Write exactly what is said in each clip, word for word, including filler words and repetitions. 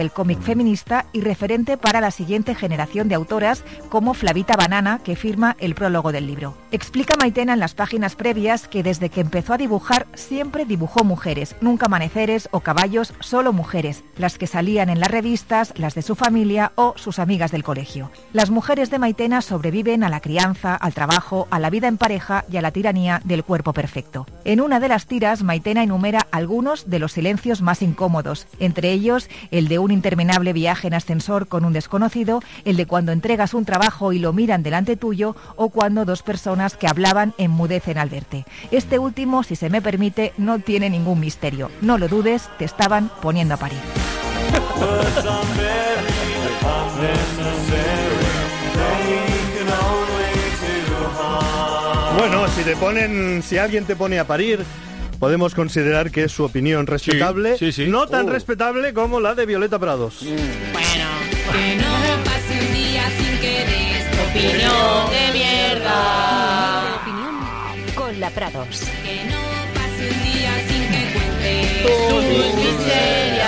el cómic feminista y referente para la siguiente generación de autoras como Flavita Banana, que firma el prólogo del libro. Explica Maitena en las páginas previas que desde que empezó a dibujar siempre dibujó mujeres, nunca amaneceres o caballos, solo mujeres, las que salían en las revistas, las de su familia o sus amigas del colegio. Las mujeres de Maitena sobreviven a la crianza, al trabajo, a la vida en pareja y a la tiranía del cuerpo perfecto. En una de las tiras, Maitena enumera algunos de los silencios más incómodos, entre ellos el de un interminable viaje en ascensor con un desconocido, el de cuando entregas un trabajo y lo miran delante tuyo, o cuando dos personas que hablaban enmudecen al verte. Este último, si se me permite, no tiene ningún misterio. No lo dudes, te estaban poniendo a parir. Bueno, si te ponen, si alguien te pone a parir, podemos considerar que es su opinión respetable, sí, sí, sí. no tan Oh. respetable como la de Violeta Prados. Bueno, que no pase un día sin que des tu opinión de mierda. De opinión con la Prados. Que no pase un día sin que cuentes tus miserias.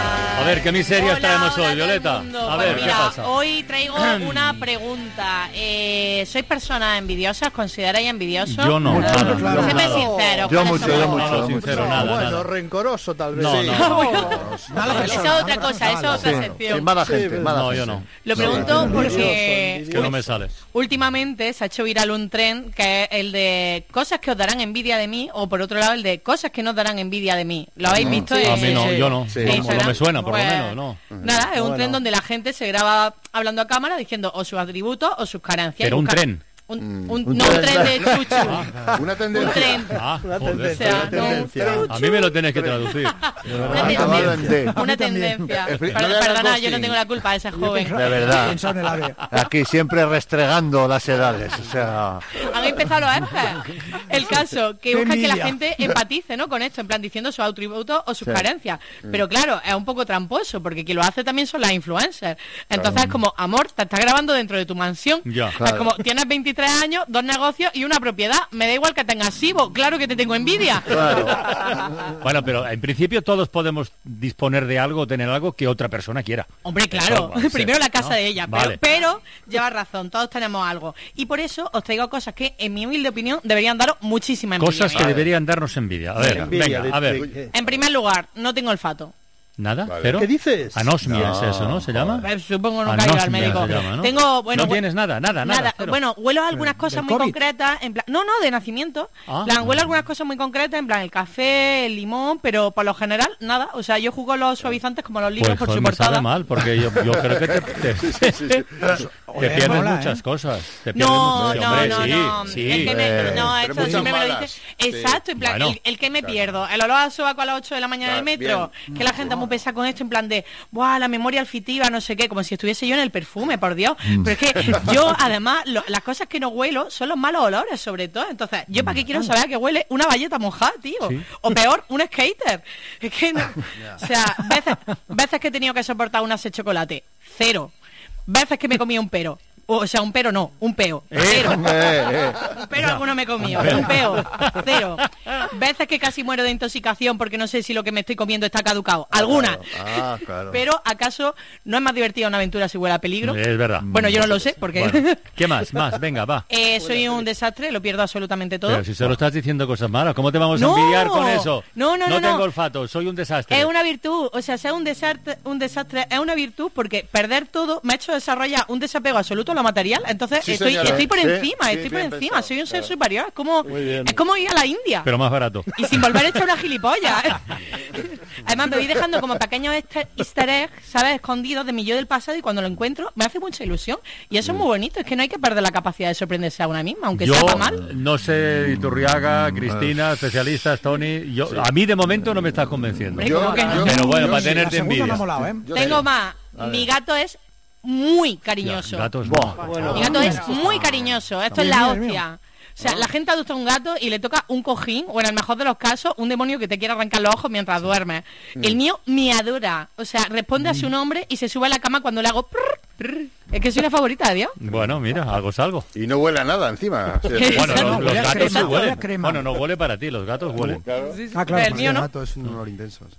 A ver, ¿qué miserias Hola, traemos hola hoy, a todo el Violeta? mundo. A Pues ver, mira, ¿qué pasa? Hoy traigo una pregunta. Eh, ¿Sois personas envidiosas? ¿Consideráis envidiosos? Yo no, Eh, nada, claro. Séme Nada. sincero. Yo con mucho, eso yo no. mucho, No, no, yo sincero, mucho. nada, bueno, nada. rencoroso tal vez. No, Sí. no. Mala Esa persona, es otra mala cosa, esa es persona. otra Sí, sección. sí, mala gente, Sí, mala No, gente. yo no. Lo pregunto Sí. porque Que no me sale. últimamente se ha hecho viral un tren que es el de cosas que os darán envidia de mí, o por otro lado el de cosas que no os darán envidia de mí. ¿Lo habéis visto? A en- mí no, sí. yo no. Sí. No, Instagram? no me suena, por lo Pues, menos, no. Nada, es un Bueno. tren donde la gente se graba hablando a cámara diciendo o sus atributos o sus carencias. Pero Y un busca- tren. Un, Mm. un- Un no un tren. tren de chuchu. Una Un tendencia. tren. Ah, Una joder. tendencia, O sea, una no, tendencia. A mí me lo tienes que traducir. Una Acabado en tendencia. D. Una tendencia. Eh, Per- no le hagas Perdona, yo no ghosting. tengo la culpa de ese joven. De verdad. Piensa en el ave. Aquí siempre restregando las edades. O sea, Han empezado los F. El caso, que Qué busca que la envidia. gente empatice, ¿no? Con esto, en plan diciendo sus atributos o sus Sí. carencias. Pero claro, es un poco tramposo, porque quien lo hace también son las influencers. Entonces es como, amor, te estás grabando dentro de tu mansión. Ya. Es Claro. como, tienes veintitrés años, dos negocios y una propiedad. Me da igual que tengas SIBO, claro que te tengo envidia. claro. Bueno, pero en principio todos podemos disponer de algo, tener algo que otra persona quiera. Hombre, claro, Eso va a ser, primero la casa ¿no? de ella, pero, Vale. pero lleva razón, todos tenemos algo. Y por eso os traigo cosas que, en mi humilde opinión, deberían daros muchísima envidia. Cosas que deberían darnos envidia. A ver, Envidia, venga, a de- ver. de- En primer lugar, no tengo olfato. ¿Nada? Vale. ¿Cero? ¿Qué dices? Anosmia No, es eso, ¿no? ¿Se llama? Eh, Supongo nunca he ido al Anosmia médico. se llama, ¿no? Tengo, bueno, no hue- tienes nada, nada, nada. cero. Bueno, huelo algunas cosas ¿Del muy COVID? concretas, en plan, no, no, de nacimiento. Ah. En plan, huelo algunas cosas muy concretas, en plan el café, el limón, pero por lo general nada. O sea, yo jugo los suavizantes como los libros Pues por joder, su me portada. sabe mal, porque yo, yo creo que te, te, te Oler pierdes mola, muchas ¿eh? cosas. Te pierdes No, muchas- no, hombre, no, sí, no. sí. Es que me, Eh, no, pero esto muchas siempre me lo malas. dice. Sí. Exacto, en plan, Bueno. el, el que me pierdo, el olor a sobaco a las ocho de la mañana Claro, en el metro, que la gente es muy pesa con esto, en plan de, ¡buah, la memoria olfativa, no sé qué! Como si estuviese yo en el perfume, por Dios. Pero es que yo, además, lo- las cosas que no huelo son los malos olores, sobre todo. Entonces, ¿yo para qué quiero saber a qué huele una valleta mojada, tío? Sí. O peor, un skater. Es que, no- o sea, veces, veces que he tenido que soportar un ase de chocolate, cero. Veces que me comía un pero. O sea, un pero no, un peo. Cero. Eh, eh. Un pero alguno me he comido. Un peo. Cero. Veces que casi muero de intoxicación porque no sé si lo que me estoy comiendo está caducado. Algunas. Ah, claro. Pero, ¿acaso no es más divertida una aventura si huele a peligro? Es verdad. Bueno, yo no lo sé, porque Bueno, ¿qué más? Más, venga, va. eh, soy un desastre, lo pierdo absolutamente todo. Pero si solo estás diciendo cosas malas, ¿cómo te vamos a No. envidiar con eso? No, no, no, No tengo no. olfato, soy un desastre. Es una virtud, o sea, ser un desastre, un desastre es una virtud porque perder todo me ha hecho desarrollar un desapego absoluto a lo material. Entonces Sí, estoy, señora. estoy por Sí, encima, sí, estoy por bien encima, pensado, soy un ser claro. superior. Es como, Muy bien. es como ir a la India. Pero más barato. Y sin volver a echar una gilipollas. Además, me voy dejando como pequeños easter, easter eggs, ¿sabes? Escondidos de mi yo del pasado y cuando lo encuentro me hace mucha ilusión. Y eso es muy bonito. Es que no hay que perder la capacidad de sorprenderse a una misma, aunque Yo sepa mal. no sé, Iturriaga, Cristina, especialistas, Tony. Yo, A mí de momento no me estás convenciendo. Hombre, ¿cómo que no? Pero bueno, yo para sí. La tenerte segunda me ha envidia. molado, ¿eh? Yo Tengo sí. más. A ver. Mi gato es muy cariñoso. Ya, gatos, Buah. Bueno, Mi gato es muy cariñoso. Esto es Bien, la bien, bien. hostia. O sea, la gente adopta un gato y le toca un cojín, o en el mejor de los casos, un demonio que te quiere arrancar los ojos mientras duermes. El mío me adora. O sea, responde a su nombre y se sube a la cama cuando le hago prr, prr. Es que soy la favorita de Dios. Bueno, mira, algo salgo. Y no huele a nada encima. Sí, sí. Bueno, Eso los, no, los huele a gatos crema, sí huele a huelen. crema. Bueno, no huele para ti, los gatos huelen. Claro. Ah, claro, El pues mío el no. gato es un olor intenso.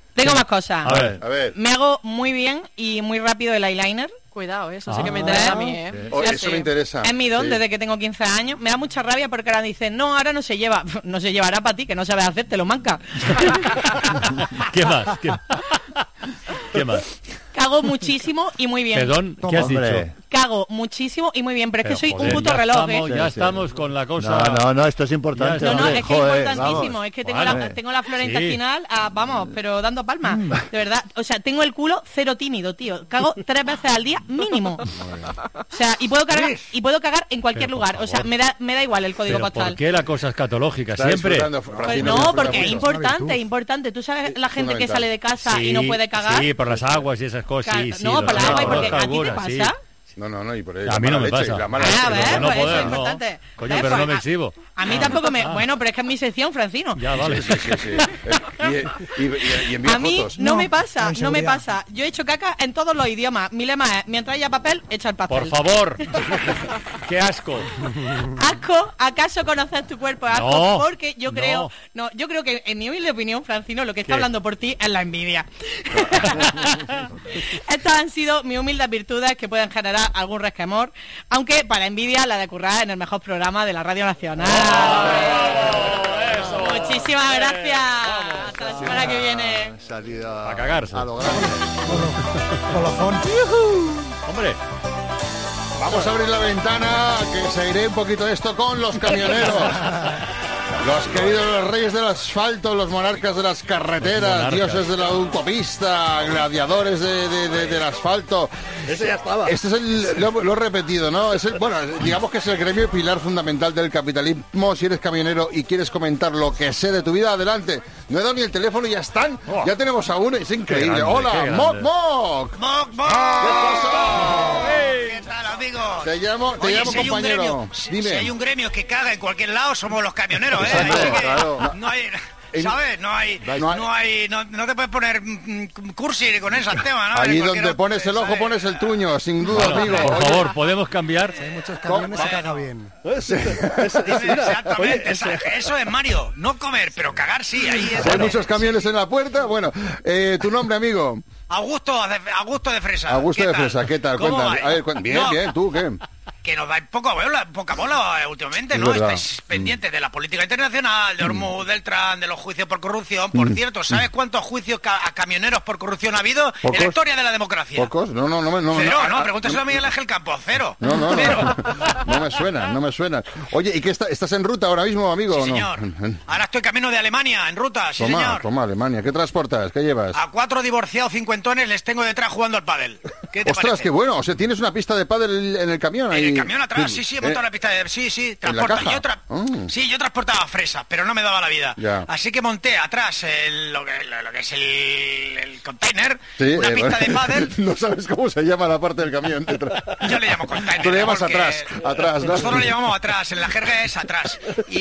Tengo más cosas. A ver. A ver. Me hago muy bien y muy rápido el eyeliner. Cuidado, eso sí Ah. que me interesa a mí, ¿eh? Oh, Ya eso sé. me interesa. Es mi don Sí. desde que tengo quince años. Me da mucha rabia porque ahora dicen, no, ahora no se lleva. No se llevará para ti, que no sabes hacer, te lo manca. ¿Qué más? ¿Qué, ¿Qué más? Cago muchísimo y muy bien. Perdón, ¿qué has Hombre. dicho? Cago muchísimo y muy bien, pero es Pero, que soy joder, un puto ya reloj, estamos, ¿eh? Ya Sí, estamos sí. con la cosa... No, no, no, esto es importante. Ya No, no, hombre. es que Joder, es importantísimo. vamos. Es que tengo, Vale. la, tengo la flora Sí. intestinal, a- vamos, pero dando palmas. De verdad. O sea, tengo el culo cero tímido, tío. Cago tres veces al día mínimo. O sea, y puedo cagar, y puedo cagar en cualquier Pero, por lugar. O sea, favor. me da, me da igual el código ¿Pero postal. por qué la cosa escatológica? Está Siempre. disfrutando, Pues Francino, no, disfruta porque es mucho. importante, es importante. Tú sabes la gente que fundamental. sale de casa Sí, y no puede cagar. Sí, por las aguas y esas cosas. Ca- Sí, sí, no, lo por las sé, aguas, por porque las a ti te algunas, sí. pasa. No, no, no, y por ahí A la mí no mala me leche, pasa. y la mala Ah, leche, a ver, ¿no? no pues eso poder, es no. importante. Coño, ¿Ves? pero no Pues me a- exhibo. A mí tampoco me... Bueno, pero es que es mi sección, Francino. Ya, vale. Sí, sí, sí. Eh, Y, y, y, y envía A mí fotos. no, No, me pasa, con no me seguridad. pasa. Yo he hecho caca en todos los idiomas. Mi lema es, mientras haya papel, echa el papel. Por favor. Qué asco. Asco, ¿acaso conoces tu cuerpo? Asco, No, porque yo creo, no. yo creo que en mi humilde opinión, Francino, lo que está ¿Qué? hablando por ti es la envidia. Estas han sido mis humildes virtudes que pueden generar algún resquemor, aunque para envidia la de currar en el mejor programa de la Radio Nacional. Muchísimas gracias. Hasta la semana que viene. Salida A cagarse. a lo grande. Colofón. Hombre. Vamos a abrir la ventana, que seguiré un poquito esto con los camioneros. Los queridos los reyes del asfalto, los monarcas de las carreteras, Monarcas. dioses de la autopista, gladiadores de, de- de- del asfalto. Ese ya estaba. Este es el, lo, lo he repetido, ¿no? Es el, bueno, digamos que es el gremio pilar fundamental del capitalismo. Si eres camionero y quieres comentar lo que sé de tu vida, adelante. No he dado ni el teléfono y ya están. Oh. Ya tenemos a uno, es increíble. grande, qué Hola, grande. Moc Moc. ¡Moc, moc! ¿Qué pasa? ¿Qué tal, amigos? Te llamo, te Oye, llamo si hay un compañero. gremio, si, Dime. si hay un gremio que caga en cualquier lado, somos los camioneros, ¿eh? Exacto, Así que claro. no hay... En- ¿Sabes? No hay, No hay- no hay, no, no te puedes poner mm, mm, cursi con eso al tema, ¿no? Ahí En cualquier donde otro, pones el ojo, ¿sabes? pones el tuño, sin duda, Bueno, amigo. por Oye, favor, ¿podemos cambiar? Hay muchos camiones se caga bien. Ese- ese- Dime, mira, exactamente, oye, esa- ese- eso es Mario, no comer, pero cagar sí, ahí es. hay muchos camiones en la puerta. Bueno, eh, tu nombre, amigo. Augusto de, Augusto de Fresa. Augusto ¿qué de tal? Fresa, ¿qué tal? ¿Cómo Cuéntame. va? A ver, cuen- bien, No, bien, ¿tú qué? Que nos da poca bola, poca bola eh, últimamente, Es ¿no? verdad. Estáis pendientes de la política internacional, de Hormuz, del Trump, de los juicios por corrupción. Por cierto, ¿sabes cuántos juicios ca- a camioneros por corrupción ha habido ¿Pocos? en la historia de la democracia? ¿Pocos? No, no, no. me- no Cero, no, ah, pregúntaselo a Miguel Ángel Campos, cero. No, no, Cero. no. No me suena, no me suena. Oye, ¿y qué está, estás en ruta ahora mismo, amigo? Sí, o no? señor. Ahora estoy camino de Alemania, en ruta, sí, Toma, señor. toma, Alemania. ¿Qué transportas? ¿Qué llevas? A cuatro divorciados cincuentones les tengo detrás jugando al pádel. ¿Qué te Ostras, parece? qué bueno. O sea, tienes una pista de pádel en el camión ahí. En el camión atrás, sí, sí, he montado Eh, la pista de... Sí, sí, ¿en la transporta. caja? Yo tra- Mm. Sí, yo transportaba fresas, pero no me daba la vida. Ya. Así que monté atrás el- lo, que, lo, lo que es el, el container, Sí, una eh, pista de pádel. No sabes cómo se llama la parte del camión detrás. Yo le llamo container. Tú le llamas porque atrás, atrás, ¿no? Nosotros le llamamos atrás, en la jerga es atrás.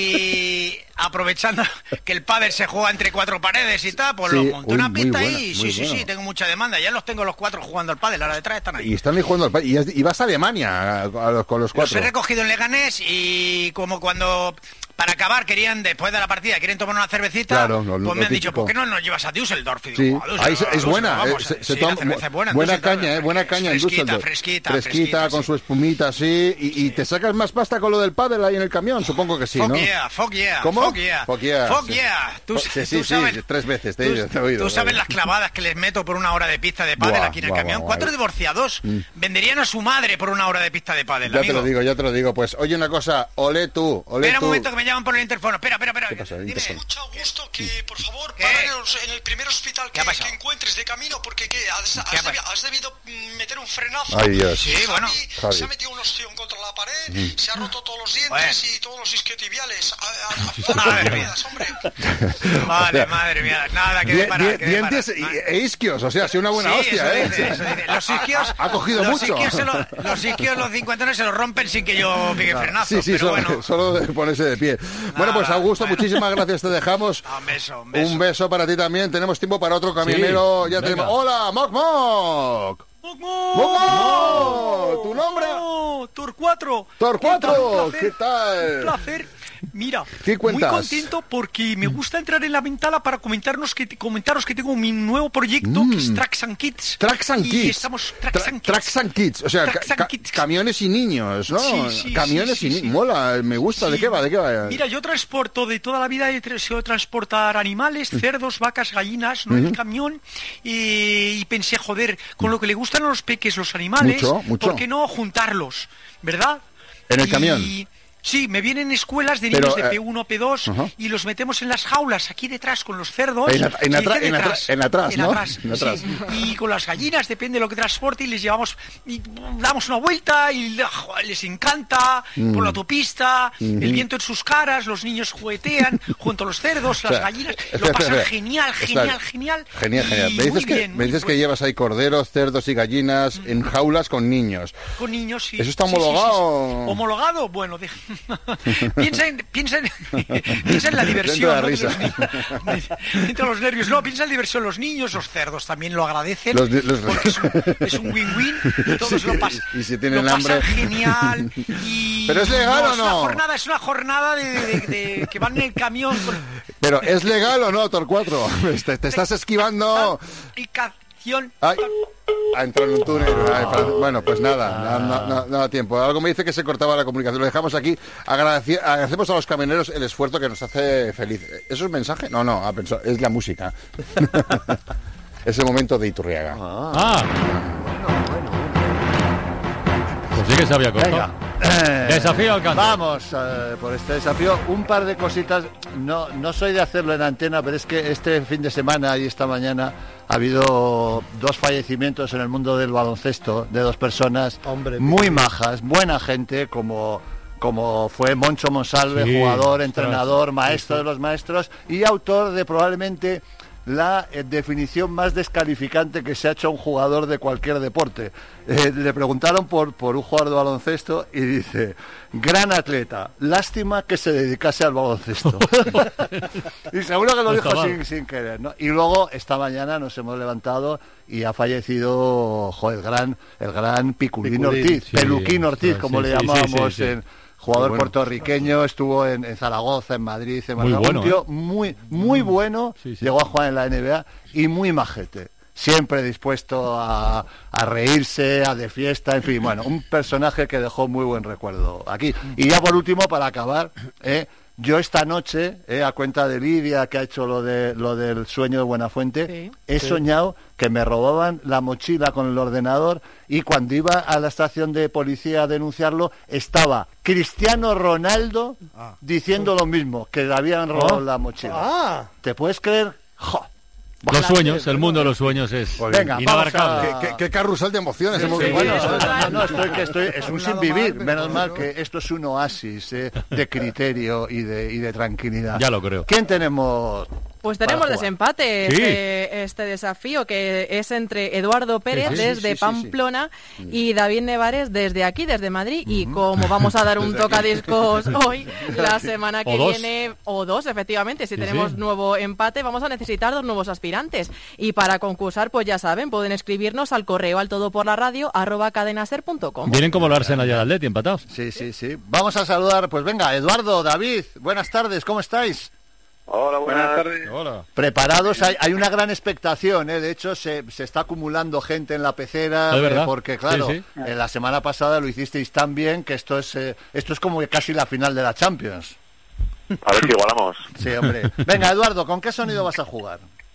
Y aprovechando que el pádel se juega entre cuatro paredes y tal, pues Sí, lo monté uy, una muy pista buena, ahí. muy Sí, sí, bueno. sí, tengo mucha demanda. Ya los tengo los cuatro jugando al pádel, ahora detrás están ahí. Y están ahí jugando al pádel. Y, has- y vas a Alemania a- a los- con los Los cuatro. he recogido en Leganés y como cuando para acabar querían, después de la partida, quieren tomar una cervecita, Claro, lo- pues lo me han dicho, típico. ¿por qué no nos llevas a Düsseldorf? Y Sí, digo, "A Düsseldorf, ahí se- a es buena, Düsseldorf, vamos". eh, se, se Sí, toma la cerveza es buena en buena Düsseldorf, caña, eh, buena caña en fresquita, Düsseldorf. fresquita, Fresquita, fresquita, con sí. su espumita así, y, y te sacas más pasta con lo del pádel ahí en el camión, supongo que sí, Fuck ¿no? yeah, fuck yeah, ¿Cómo? fuck yeah, Fuck yeah, fuck sí. yeah. Tú, Sí, sí, tú sí, sabes, tres veces te he- tú, te he oído, tú sabes vale. las clavadas que les meto por una hora de pista de pádel Buah, aquí en el buah, camión. buah, Cuatro buah. divorciados venderían a su madre por una hora de pista de pádel, Ya amigo. te lo digo, ya te lo digo. Pues oye una cosa, olé tú, olé Espera un tú. momento que me llaman por el interfono. Espera, espera, espera. ¿Qué pasa? El Dime. interfono. Mucho gusto que, por favor, ¿Qué? páranos en el primer hospital ¿Qué que, ha pasado? que encuentres de camino, porque ¿qué? Has, ¿Qué ha has, debi- pasado? has debido mm, meter un frenazo. Ay, Dios. Sí, bueno. Javi se ha metido un ostión contra la pared, se ha roto todos los dientes Bueno. y todos los isquiotibiales. A- a- a- Madre a- mía. hombre. Madre, madre mía. Nada, que Di- de parar, di- que de parar. dientes y- e isquios, o sea, ha sido una buena Sí, hostia, eso ¿eh? dice, eso dice. Los isquios, Ha, ha cogido los mucho. Isquios se lo- los isquios, los cincuentones se los rompen sin que yo pique frenazo. Sí, sí, pero solo, bueno. solo de ponerse de pie. bueno, pues Augusto, bueno. muchísimas gracias, te dejamos. Ah, un beso, un beso. Un beso para ti también. Tenemos tiempo para otro camionero. Sí, ya venga. tenemos. ¡Hola, Moc Moc! ¡Moc! ¿Tu nombre? Oh, Torcuatro. Torcuatro, ¿Qué ¿qué tal? tal? Un placer. Mira, ¿Qué muy cuentas? contento porque me gusta entrar en la ventana para comentarnos que, comentaros que tengo mi nuevo proyecto, Mm. que es Tracks and Kids. Tracks and y Kids. Estamos Tracks Tra- and Kids. Tracks and Kids. O sea, Tracks ca- and ca- Kids. camiones y niños, ¿no? Sí, sí, camiones sí, y sí, niños. sí. Mola, me gusta. ¿De Sí. qué va? ¿De qué va? Mira, yo transporto de toda la vida, he tra- sido transportar animales, cerdos, vacas, gallinas, ¿no? En el camión. Y, y pensé, joder, con lo que le gustan a los peques los animales, Mucho, mucho. ¿por qué no juntarlos? ¿Verdad? ¿En el Y- camión? Sí, me vienen escuelas de Pero, niños de eh, P uno, P dos ajá. y los metemos en las jaulas aquí detrás con los cerdos. En at- en y atra- dice en atra- detrás, en atrás, ¿no? atrás, En atrás. sí. Y con las gallinas, depende de lo que transporte, y les llevamos, y damos una vuelta y jo, les encanta Mm. por la autopista, el viento en sus caras, los niños juguetean junto a los cerdos, las sea, gallinas, espera, lo pasan espera. genial, Está- genial, genial. Genial, y genial. Me dices muy que, bien, me muy dices que bueno. llevas ahí corderos, cerdos y gallinas en jaulas con niños. Con niños, sí. ¿Eso está Sí, sí, sí, sí. homologado? ¿Homologado? Bueno, de- piensa, en, piensa, en, piensa en la diversión. Dentro de la ¿no? risa. los ni- Dentro de los nervios. No, piensa en la diversión. Los niños, los cerdos también lo agradecen. Los di- los- Porque es un, es un win-win. Y todos Sí, lo, pas- y si tienen lo pasan hambre. genial. Y ¿Pero es legal o es una no? jornada, es una jornada de, de- de- que van en el camión. Con, Pero ¿es legal o no, Torcuatro? Te, te estás esquivando. aplicación. Ay, ha entrado en un túnel. Ay, para- bueno, pues nada, no, no, no- no da tiempo. Algo me dice que se cortaba la comunicación. Lo dejamos aquí. Agradeci- agradecemos a los camioneros el esfuerzo que nos hace feliz. ¿Eso es mensaje? No, no, ha pensado- es la música. Es el momento de Iturriaga. Ah, pues sí que se había cortado. Venga. Eh, Desafío al canto. Vamos eh, por este desafío. Un par de cositas. No, no soy de hacerlo en antena, pero es que este fin de semana y esta mañana ha habido dos fallecimientos en el mundo del baloncesto de dos personas Hombre, muy majas, buena gente, como como fue Moncho Monsalve, Sí, jugador, ostras, entrenador, sí, maestro sí. de los maestros y autor de probablemente la eh, definición más descalificante que se ha hecho a un jugador de cualquier deporte. Eh, le preguntaron por, por un jugador de baloncesto y dice, gran atleta, lástima que se dedicase al baloncesto. Y seguro que lo No dijo está sin, mal. sin querer, ¿no? Y luego, esta mañana nos hemos levantado y ha fallecido jo, el gran, el gran Piculín Piculín, Ortiz, sí, Peluquín Ortiz, sí, como sí, le sí, llamábamos sí, sí, sí. en... Jugador Bueno. puertorriqueño, estuvo en, en Zaragoza, en Madrid, en Muy Málaga. bueno, Un tío ¿eh? muy, muy bueno, Sí, sí. llegó a jugar en la N B A y muy majete. Siempre dispuesto a, a reírse, a de fiesta, en fin, bueno, un personaje que dejó muy buen recuerdo aquí. Y ya por último, para acabar, eh, yo esta noche, eh, a cuenta de Lidia, que ha hecho lo de lo del sueño de Buenafuente, Sí. he soñado que me robaban la mochila con el ordenador y cuando iba a la estación de policía a denunciarlo, estaba Cristiano Ronaldo diciendo lo mismo, que le habían robado Oh. la mochila. Ah, ¿Te puedes creer? ¡Jo! Los sueños, el mundo de los sueños es Venga, inabarcable. vamos a- ¿Qué, qué- qué carrusel de emociones hemos Sí, vivido. bueno, ¿eh? no, no, estoy, que estoy, es un Un lado sinvivir. mal, Menos pero mal otro. que esto es un oasis eh, de criterio y de, y de tranquilidad. Ya lo creo. ¿Quién tenemos? Pues tenemos para jugar? desempate Sí. este, este desafío que es entre Eduardo Pérez Sí, sí, desde sí, sí, sí. Pamplona y David Nevares desde aquí, desde Madrid. Y como vamos a dar un tocadiscos hoy, la semana que O dos. viene, o dos, efectivamente, si Sí, tenemos sí. nuevo empate, vamos a necesitar dos nuevos aspirantes. Y para concursar, pues ya saben, pueden escribirnos al correo al todo por la radio arroba cadenaser punto com. Vienen como el Arsenal y el Atleti empatados. Sí, sí, sí. Vamos a saludar, pues venga, Eduardo, David, buenas tardes, ¿cómo estáis? Hola, buenas, tardes. Hola. Preparados, hay, hay una gran expectación, ¿eh? De hecho se, se está acumulando gente en la pecera, Es verdad. eh, porque claro, Sí, eh, la semana pasada lo hicisteis tan bien que esto es eh, esto es como que casi la final de la Champions. A ver si igualamos. Sí, hombre. Venga, Eduardo, ¿con qué sonido vas a jugar?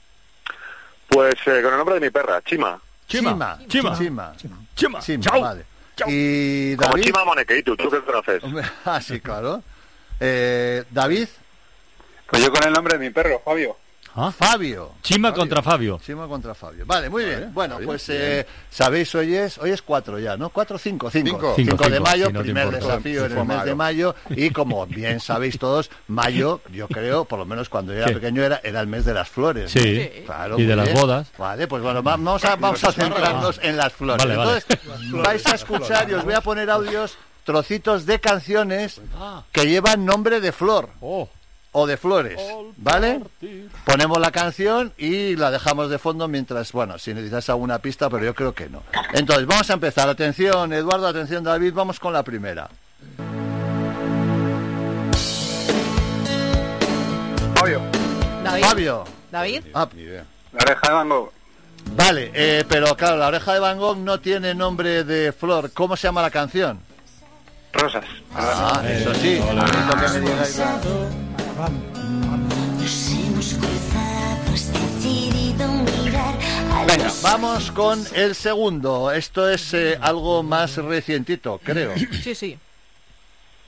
Pues eh, con el nombre de mi perra, Chima. Chima. Chima. Chima. Chima. Chima. Chima, Chao. vale. Y Como David. Chima Monekeitu, ¿tú qué conoces? Hombre, ah, sí, claro. Eh, David. Pues yo con el nombre de mi perro, Fabio. ¿Ah? Fabio. Chima Fabio. contra Fabio. Chima contra Fabio. Vale, muy Vale, bien. Bueno, bien, pues bien. eh, sabéis, hoy es, hoy es cuatro ya, ¿no? ¿Cuatro o cinco? Cinco. Cinco. Cinco Cinco, de cinco, mayo, si no te primer importa. desafío en el Fue mes malo. de mayo. Y como bien sabéis todos, mayo, yo creo, por lo menos cuando yo era Sí. pequeño, era, era el mes de las flores. Sí. ¿no? Sí. Claro, Y de muy las bien. bodas. Vale, pues bueno, va- vamos a, vamos a centrarnos en las flores. Vale, vale. Entonces, vais a escuchar y os voy a poner audios, trocitos de canciones que llevan nombre de flor. Oh. O de flores, ¿vale? Ponemos la canción y la dejamos de fondo mientras, bueno, si necesitas alguna pista, pero yo creo que no. Entonces, vamos a empezar. Atención, Eduardo, atención, David, vamos con la primera. Fabio. David. Fabio. David. Ah, La oreja de Van Gogh. vale, eh, pero claro, la oreja de Van Gogh no tiene nombre de flor. ¿Cómo se llama la canción? Rosas. Ah, eso sí. Bonito que me digáis. Venga, vamos con el segundo. Esto es eh, algo más recientito, creo. Sí, sí.